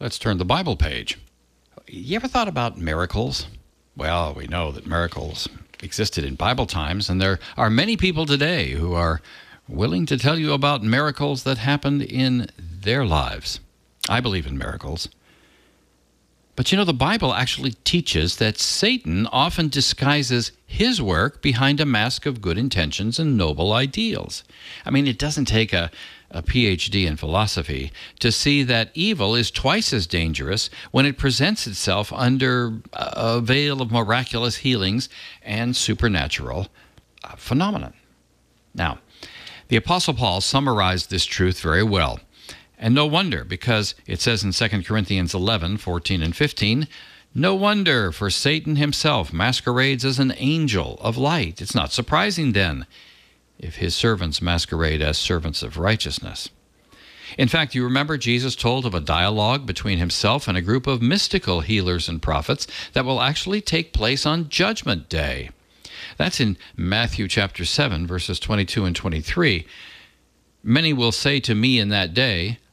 Let's turn the Bible page. You ever thought about miracles? Well, we know that miracles existed in Bible times, and there are many people today who are willing to tell you about miracles that happened in their lives. I believe in miracles. But the Bible actually teaches that Satan often disguises his work behind a mask of good intentions and noble ideals. It doesn't take a PhD in philosophy to see that evil is twice as dangerous when it presents itself under a veil of miraculous healings and supernatural phenomenon. Now, the Apostle Paul summarized this truth very well. And no wonder, because it says in 2 Corinthians 11:14 and 15, "No wonder, for Satan himself masquerades as an angel of light. It's not surprising, then, if his servants masquerade as servants of righteousness." In fact, you remember Jesus told of a dialogue between himself and a group of mystical healers and prophets that will actually take place on Judgment Day. That's in Matthew chapter 7, verses 22 and 23. "Many will say to me in that day,